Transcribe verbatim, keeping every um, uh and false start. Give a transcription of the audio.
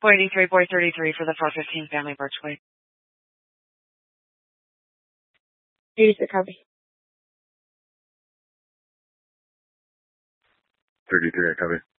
four eighty-three, four thirty-three for the four fifteen family Birchway. eighty-six, copy. thirty-three, I copy.